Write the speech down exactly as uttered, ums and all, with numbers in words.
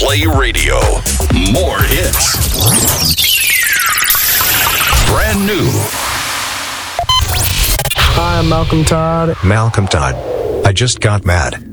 Play Radio. More hits. Brand new. Hi, I'm Malcolm Todd. Malcolm Todd. I just got mad.